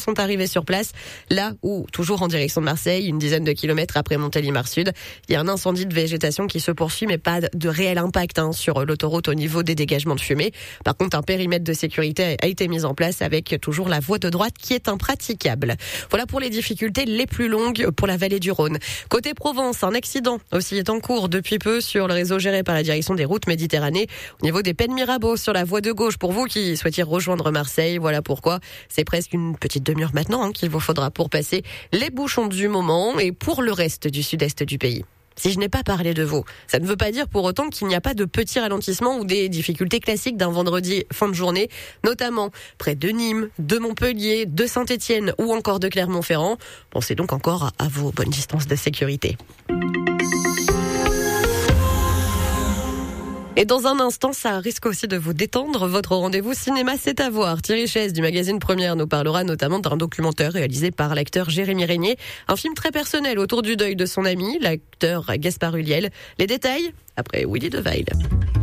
sont arrivés sur place, là où, toujours en direction de Marseille, une dizaine de kilomètres après Montélimar Sud, il y a un incendie de végétation qui se poursuit, mais pas de réel impact sur l'autoroute au niveau des dégagements de fumée. Par contre, un périmètre de sécurité a été mis en place avec toujours la voie de droite qui est impraticable. Voilà pour les difficultés les plus longues pour la vallée du Rhône. Côté Provence, un accident aussi est en cours depuis peu sur le réseau géré par la direction des routes Méditerranée au niveau des Pennes Mirabeau sur la voie de gauche. Pour vous qui souhaitiez rejoindre Marseille, voilà pourquoi c'est presque une petite demi-heure maintenant qu'il vous faudra pour passer les bouchons du moment et pour le reste du sud-est du pays. Si je n'ai pas parlé de vous, ça ne veut pas dire pour autant qu'il n'y a pas de petits ralentissements ou des difficultés classiques d'un vendredi fin de journée, notamment près de Nîmes, de Montpellier, de Saint-Étienne ou encore de Clermont-Ferrand. Pensez donc encore à vos bonnes distances de sécurité. Et dans un instant, ça risque aussi de vous détendre. Votre rendez-vous cinéma, c'est à voir. Thierry Chaise du magazine Première nous parlera notamment d'un documentaire réalisé par l'acteur Jérémy Régnier. Un film très personnel autour du deuil de son ami, l'acteur Gaspard Ulliel. Les détails après Willy DeVille.